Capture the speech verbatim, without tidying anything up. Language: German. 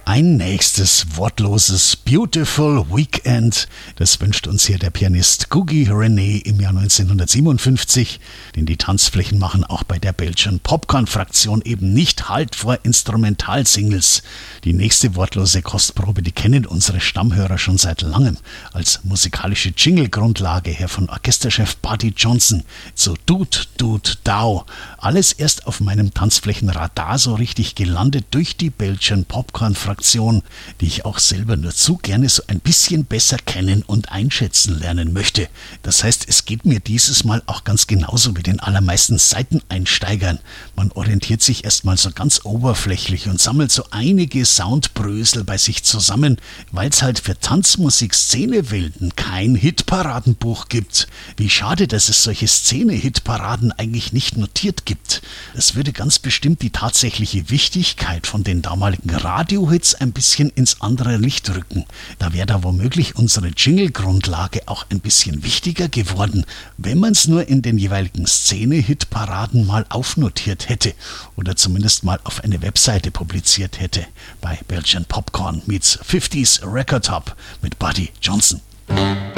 Ein nächstes wortloses Beautiful Weekend, das wünscht uns hier der Pianist Gugy René im Jahr neunzehnhundertsiebenundfünfzig, denn die Tanzflächen machen auch bei der Belgian Popcorn-Fraktion eben nicht Halt vor Instrumentalsingles. Die nächste wortlose Kostprobe, die kennen unsere Stammhörer schon seit langem als musikalische Jingle-Grundlage her von Orchesterchef Buddy Johnson zu Dude, Dude, Dau. Alles erst auf meinem Tanzflächenradar so richtig gelandet durch die Belgian Popcorn-Fraktion, die ich auch selber nur zu gerne so ein bisschen besser kennen und einschätzen lernen möchte. Das heißt, es geht mir dieses Mal auch ganz genauso wie den allermeisten Seiteneinsteigern. Man orientiert sich erstmal so ganz oberflächlich und sammelt so einige Soundbrösel bei sich zusammen, weil es halt für Tanzmusik-Szene-Welten kein Hitparadenbuch gibt. Wie schade, dass es solche Szene-Hitparaden eigentlich nicht notiert gibt. Es würde ganz bestimmt die tatsächliche Wichtigkeit von den damaligen Radiohits ein bisschen ins andere Licht rücken. Da wäre da womöglich unsere Jingle-Grundlage auch ein bisschen wichtiger geworden, wenn man es nur in den jeweiligen Szene-Hitparaden mal aufnotiert hätte oder zumindest mal auf eine Webseite publiziert hätte. Bei Belgian Popcorn meets fifties Record Hop mit Buddy Johnson.